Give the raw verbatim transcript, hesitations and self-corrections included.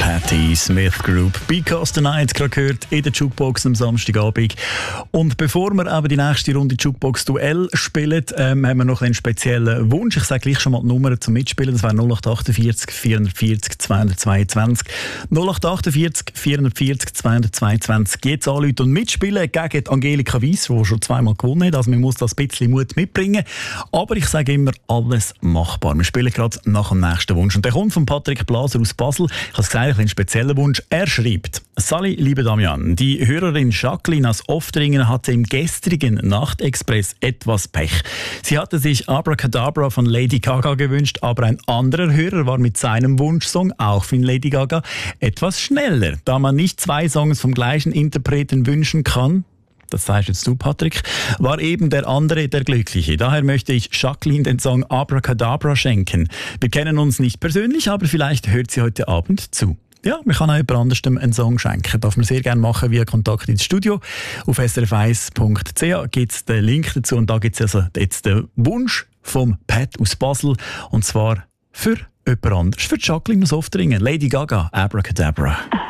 Patti Smith Group. Because the Night gerade gehört in der Jukebox am Samstagabend. Und bevor wir aber die nächste Runde Jukebox-Duell spielen, ähm, haben wir noch einen speziellen Wunsch. Ich sage gleich schon mal die Nummer zum Mitspielen. Das wäre null acht achtundvierzig vierhundertvierzig zweihundertzweiundzwanzig. null acht achtundvierzig vierhundertvierzig zweihundertzweiundzwanzig. Jetzt anrufen und mitspielen gegen Angelika Weiss, die schon zweimal gewonnen hat. Also man muss das ein bisschen Mut mitbringen. Aber ich sage immer, alles machbar. Wir spielen gerade nach dem nächsten Wunsch. Und der kommt von Patrick Blaser aus Basel. Ich habe es gesagt, ein spezieller Wunsch. Er schreibt: Sali, liebe Damian, die Hörerin Jacqueline aus Oftringen hatte im gestrigen Nachtexpress etwas Pech. Sie hatte sich Abracadabra von Lady Gaga gewünscht, aber ein anderer Hörer war mit seinem Wunschsong, auch von Lady Gaga, etwas schneller. Da man nicht zwei Songs vom gleichen Interpreten wünschen kann, das sagst jetzt du, Patrick, war eben der andere der Glückliche. Daher möchte ich Jacqueline den Song Abracadabra schenken. Wir kennen uns nicht persönlich, aber vielleicht hört sie heute Abend zu. Ja, man kann auch jemand anderem einen Song schenken. Darf man sehr gerne machen via Kontakt ins Studio. Auf s r f eins punkt c h gibt es den Link dazu. Und da gibt es also jetzt den Wunsch vom Pat aus Basel. Und zwar für jemand anderes, für Jacqueline aus Oftringen. Lady Gaga, Abracadabra.